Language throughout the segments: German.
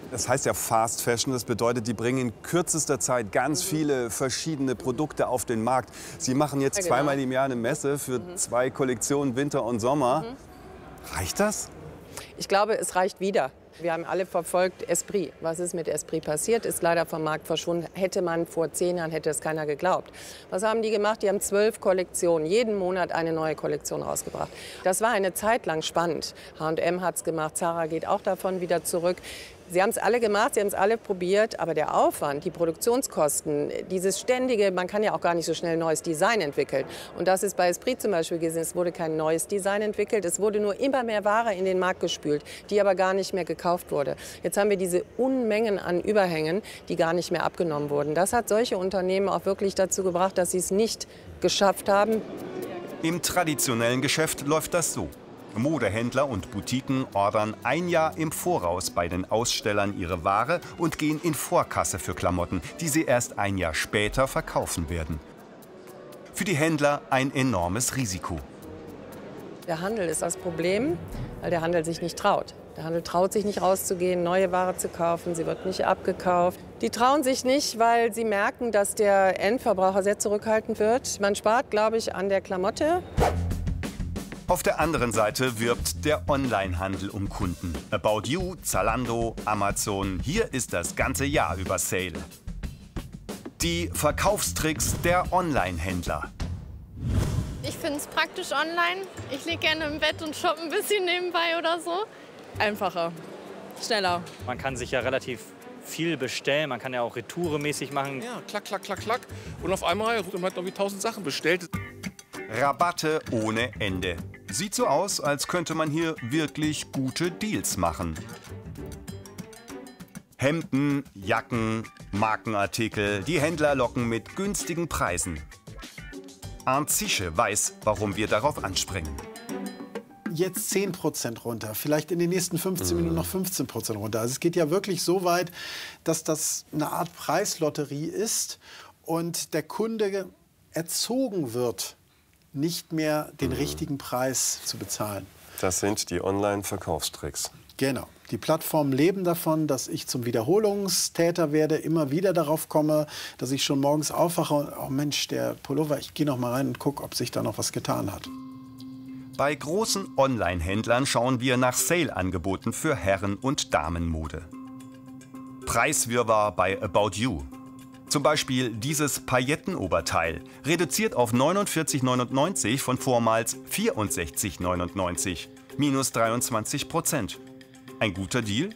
Das heißt ja Fast Fashion, das bedeutet, die bringen in kürzester Zeit ganz viele verschiedene Produkte auf den Markt. Sie machen jetzt zweimal im Jahr eine Messe für 2 Kollektionen, Winter und Sommer. Reicht das? Ich glaube, es reicht wieder. Wir haben alle verfolgt Esprit. Was ist mit Esprit passiert? Ist leider vom Markt verschwunden. Hätte man vor 10 Jahren, hätte es keiner geglaubt. Was haben die gemacht? Die haben 12 Kollektionen, jeden Monat eine neue Kollektion rausgebracht. Das war eine Zeit lang spannend. H&M hat es gemacht, Zara geht auch davon wieder zurück. Sie haben es alle gemacht, sie haben es alle probiert, aber der Aufwand, die Produktionskosten, dieses ständige, man kann ja auch gar nicht so schnell ein neues Design entwickeln. Und das ist bei Esprit zum Beispiel gesehen, es wurde kein neues Design entwickelt, es wurde nur immer mehr Ware in den Markt gespült, die aber gar nicht mehr gekauft wurde. Jetzt haben wir diese Unmengen an Überhängen, die gar nicht mehr abgenommen wurden. Das hat solche Unternehmen auch wirklich dazu gebracht, dass sie es nicht geschafft haben. Im traditionellen Geschäft läuft das so. Modehändler und Boutiquen ordern ein Jahr im Voraus bei den Ausstellern ihre Ware und gehen in Vorkasse für Klamotten, die sie erst ein Jahr später verkaufen werden. Für die Händler ein enormes Risiko. Der Handel ist das Problem, weil der Handel sich nicht traut. Der Handel traut sich nicht rauszugehen, neue Ware zu kaufen, sie wird nicht abgekauft. Die trauen sich nicht, weil sie merken, dass der Endverbraucher sehr zurückhaltend wird. Man spart, glaube ich, an der Klamotte. Auf der anderen Seite wirbt der Onlinehandel um Kunden. About You, Zalando, Amazon, hier ist das ganze Jahr über Sale. Die Verkaufstricks der Onlinehändler. Ich finde es praktisch online. Ich liege gerne im Bett und shoppe ein bisschen nebenbei oder so. Einfacher, schneller. Man kann sich ja relativ viel bestellen, man kann ja auch retouremäßig machen. Ja, klack, klack, klack, klack. Und auf einmal hat man noch wie 1000 Sachen bestellt. Rabatte ohne Ende. Sieht so aus, als könnte man hier wirklich gute Deals machen. Hemden, Jacken, Markenartikel, die Händler locken mit günstigen Preisen. Arndt Zische weiß, warum wir darauf anspringen. Jetzt 10% runter, vielleicht in den nächsten 15 Minuten noch 15% runter. Also es geht ja wirklich so weit, dass das eine Art Preislotterie ist und der Kunde erzogen wird, nicht mehr den richtigen Preis zu bezahlen. Das sind die Online-Verkaufstricks. Genau. Die Plattformen leben davon, dass ich zum Wiederholungstäter werde, immer wieder darauf komme, dass ich schon morgens aufwache und, oh Mensch, der Pullover, ich gehe noch mal rein und gucke, ob sich da noch was getan hat. Bei großen Online-Händlern schauen wir nach Sale-Angeboten für Herren- und Damenmode. Preiswirrwarr bei About You. Zum Beispiel dieses Paillettenoberteil, reduziert auf 49,99 von vormals 64,99, minus 23%. Ein guter Deal?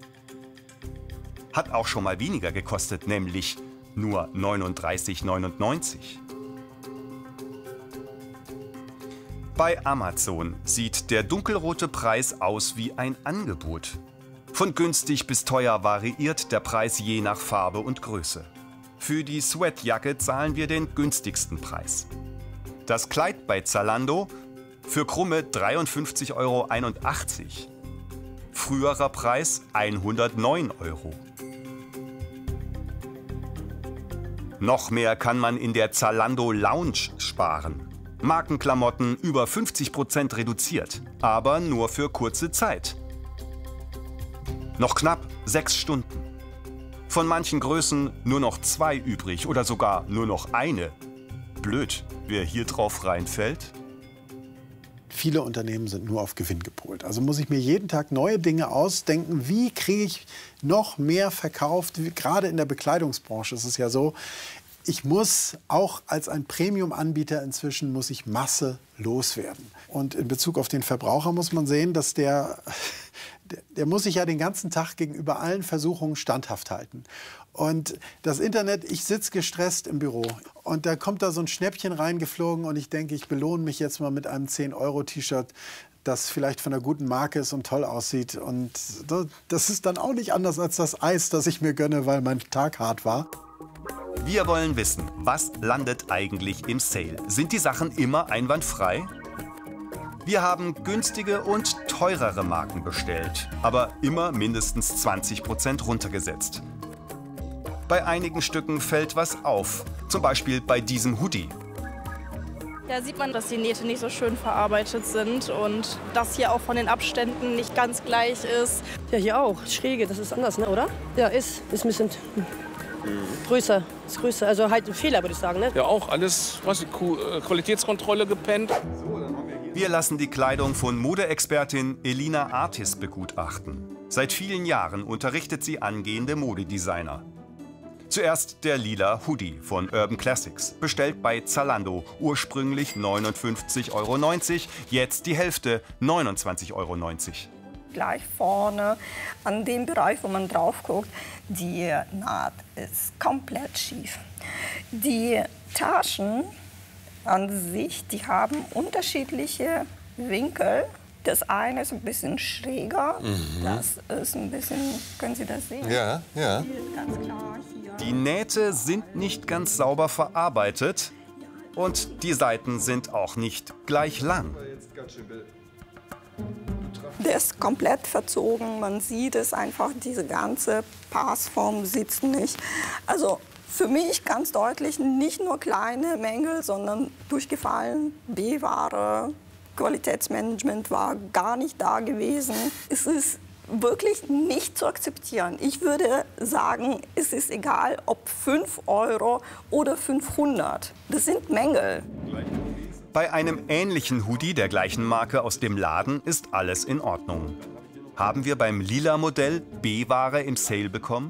Hat auch schon mal weniger gekostet, nämlich nur 39,99. Bei Amazon sieht der dunkelrote Preis aus wie ein Angebot. Von günstig bis teuer variiert der Preis je nach Farbe und Größe. Für die Sweatjacke zahlen wir den günstigsten Preis. Das Kleid bei Zalando für krumme 53,81 €. Früherer Preis 109 €. Noch mehr kann man in der Zalando Lounge sparen. Markenklamotten über 50% reduziert, aber nur für kurze Zeit. Noch knapp 6 Stunden. Von manchen Größen nur noch 2 übrig oder sogar nur noch eine. Blöd, wer hier drauf reinfällt. Viele Unternehmen sind nur auf Gewinn gepolt. Also muss ich mir jeden Tag neue Dinge ausdenken. Wie kriege ich noch mehr verkauft? Gerade in der Bekleidungsbranche ist es ja so, ich muss auch als ein Premium-Anbieter inzwischen muss ich Masse loswerden. Und in Bezug auf den Verbraucher muss man sehen, dass der muss sich ja den ganzen Tag gegenüber allen Versuchungen standhaft halten. Und das Internet, ich sitze gestresst im Büro und da kommt da so ein Schnäppchen reingeflogen und ich denke, ich belohne mich jetzt mal mit einem 10-Euro-T-Shirt, das vielleicht von einer guten Marke ist und toll aussieht. Und das ist dann auch nicht anders als das Eis, das ich mir gönne, weil mein Tag hart war. Wir wollen wissen, was landet eigentlich im Sale? Sind die Sachen immer einwandfrei? Wir haben günstige und teurere Marken bestellt, aber immer mindestens 20% runtergesetzt. Bei einigen Stücken fällt was auf, zum Beispiel bei diesem Hoodie. Ja, sieht man, dass die Nähte nicht so schön verarbeitet sind und dass hier auch von den Abständen nicht ganz gleich ist. Ja, hier auch. Schräge, das ist anders, ne, oder? Ja, ist ein bisschen größer. Ist größer. Also halt ein Fehler, würde ich sagen. Ne? Ja, auch alles, was Qualitätskontrolle gepennt. Wir lassen die Kleidung von Modeexpertin Elina Artis begutachten. Seit vielen Jahren unterrichtet sie angehende Modedesigner. Zuerst der lila Hoodie von Urban Classics, bestellt bei Zalando, ursprünglich 59,90 €, jetzt die Hälfte, 29,90 €. Gleich vorne, an dem Bereich, wo man drauf guckt, die Naht ist komplett schief. Die Taschen an sich, die haben unterschiedliche Winkel. Das eine ist ein bisschen schräger, das ist ein bisschen, können Sie das sehen? Ja, ja. Hier ist ganz klar hier. Die Nähte sind nicht ganz sauber verarbeitet und die Seiten sind auch nicht gleich lang. Der ist komplett verzogen, man sieht es einfach, diese ganze Passform sitzt nicht. Also für mich ganz deutlich nicht nur kleine Mängel, sondern durchgefallen, B-Ware. Qualitätsmanagement war gar nicht da gewesen. Es ist wirklich nicht zu akzeptieren. Ich würde sagen, es ist egal, ob 5 € oder 500. Das sind Mängel. Bei einem ähnlichen Hoodie der gleichen Marke aus dem Laden ist alles in Ordnung. Haben wir beim lila Modell B-Ware im Sale bekommen?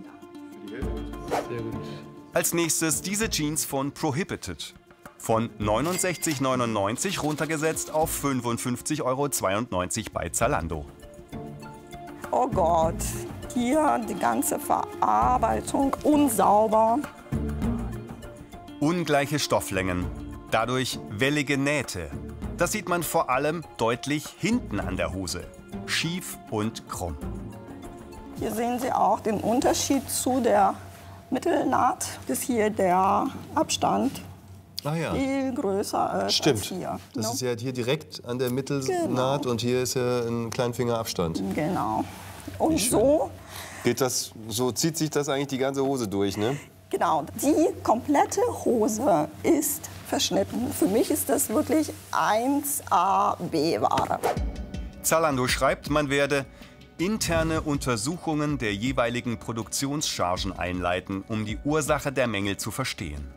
Als nächstes diese Jeans von Prohibited. Von 69,99 € runtergesetzt auf 55,92 € bei Zalando. Oh Gott, hier die ganze Verarbeitung unsauber. Ungleiche Stofflängen, dadurch wellige Nähte. Das sieht man vor allem deutlich hinten an der Hose. Schief und krumm. Hier sehen Sie auch den Unterschied zu der Mittelnaht. Das ist hier der Abstand. Ah ja. Viel größer als hier. Das ist ja hier direkt an der Mittelnaht und hier ist ja ein Kleinfingerabstand. Genau. Und so geht das, so zieht sich das eigentlich die ganze Hose durch, ne? Genau. Die komplette Hose ist verschnitten. Für mich ist das wirklich 1A B-Ware. Zalando schreibt, man werde interne Untersuchungen der jeweiligen Produktionschargen einleiten, um die Ursache der Mängel zu verstehen.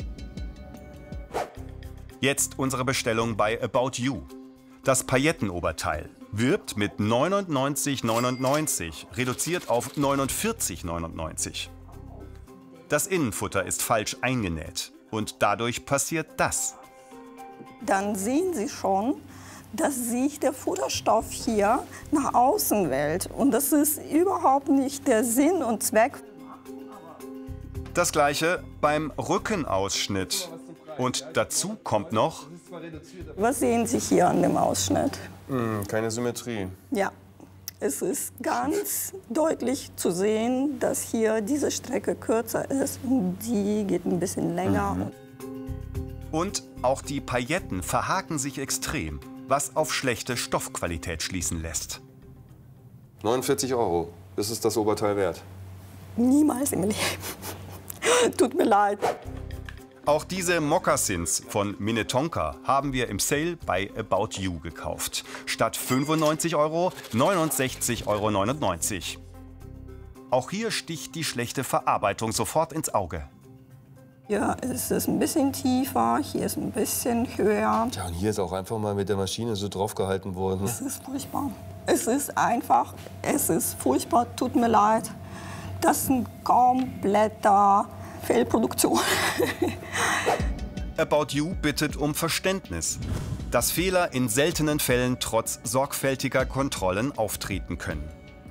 Jetzt unsere Bestellung bei About You. Das Paillettenoberteil wirbt mit 99,99 €, reduziert auf 49,99 €. Das Innenfutter ist falsch eingenäht und dadurch passiert das. Dann sehen Sie schon, dass sich der Futterstoff hier nach außen wählt. Und das ist überhaupt nicht der Sinn und Zweck. Das gleiche beim Rückenausschnitt. Und dazu kommt noch... Was sehen Sie hier an dem Ausschnitt? Keine Symmetrie. Ja, es ist ganz deutlich zu sehen, dass hier diese Strecke kürzer ist und die geht ein bisschen länger. Und auch die Pailletten verhaken sich extrem, was auf schlechte Stoffqualität schließen lässt. 49 €. Das ist das Oberteil wert. Niemals im Leben. Tut mir leid. Auch diese Mokassins von Minnetonka haben wir im Sale bei About You gekauft. Statt 95 € 69,99 €. Auch hier sticht die schlechte Verarbeitung sofort ins Auge. Ja, es ist ein bisschen tiefer, hier ist ein bisschen höher. Ja, und hier ist auch einfach mal mit der Maschine so draufgehalten worden. Es ist furchtbar. Es ist einfach, es ist furchtbar, tut mir leid. Das ist ein kompletter Fehlproduktion. About You bittet um Verständnis, dass Fehler in seltenen Fällen trotz sorgfältiger Kontrollen auftreten können.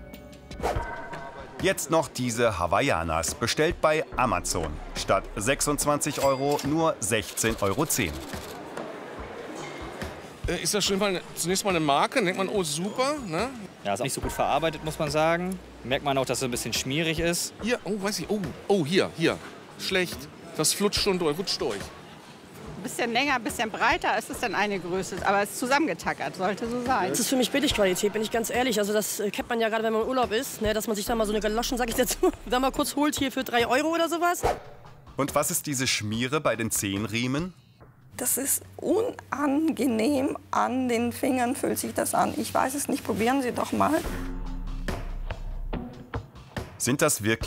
Jetzt noch diese Hawaiianas, bestellt bei Amazon. Statt 26 € nur 16,10 €. Ist das schon zunächst mal eine Marke? Denkt man, oh super, ne? Ja, ist auch nicht so gut verarbeitet, muss man sagen. Merkt man auch, dass es ein bisschen schmierig ist. Hier, oh, weiß ich, oh, hier. Schlecht. Das flutscht schon durch, rutscht durch. Ein bisschen länger, ein bisschen breiter ist es dann eine Größe, aber es ist zusammengetackert, sollte so sein. Das ist für mich Billigqualität, bin ich ganz ehrlich. Also das kennt man ja gerade, wenn man im Urlaub ist, ne, dass man sich da mal so eine Galoschen, sag ich dazu, da mal kurz holt hier für 3 € oder sowas. Und was ist diese Schmiere bei den Zehenriemen? Das ist unangenehm, an den Fingern fühlt sich das an. Ich weiß es nicht, probieren Sie doch mal. Sind das wirklich